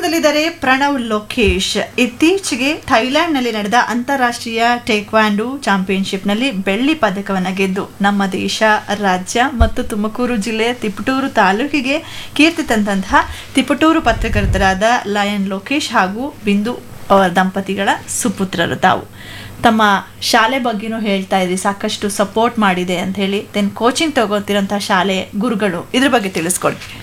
ಕಾರ್ಯಕ್ರಮದಲ್ಲಿದ್ದಾರೆ ಪ್ರಣವ್ ಲೋಕೇಶ್. ಇತ್ತೀಚೆಗೆ ಥೈಲ್ಯಾಂಡ್ನಲ್ಲಿ ನಡೆದ ಅಂತಾರಾಷ್ಟ್ರೀಯ ಟೇಕ್ವಾಂಡೋ ಚಾಂಪಿಯನ್ಶಿಪ್ನಲ್ಲಿ ಬೆಳ್ಳಿ ಪದಕವನ್ನು ಗೆದ್ದು ನಮ್ಮ ದೇಶ, ರಾಜ್ಯ ಮತ್ತು ತುಮಕೂರು ಜಿಲ್ಲೆಯ ತಿಪಟೂರು ತಾಲೂಕಿಗೆ ಕೀರ್ತಿ ತಂದಂತಹ ತಿಪಟೂರು ಪತ್ರಕರ್ತರಾದ ಲಯನ್ ಲೋಕೇಶ್ ಹಾಗೂ ಬಿಂದು ಅವರ ದಂಪತಿಗಳ ಸುಪುತ್ರರು ತಾವು. ತಮ್ಮ ಶಾಲೆ ಬಗ್ಗೆನೂ ಹೇಳ್ತಾ ಇದ್ರಿ, ಸಾಕಷ್ಟು ಸಪೋರ್ಟ್ ಮಾಡಿದೆ ಅಂತ ಹೇಳಿ. ದೆನ್ ಕೋಚಿಂಗ್ ತಗೋತಿರೋಂಥ ಶಾಲೆ ಗುರುಗಳು, ಇದ್ರ ಬಗ್ಗೆ ತಿಳಿಸ್ಕೊಡಿ.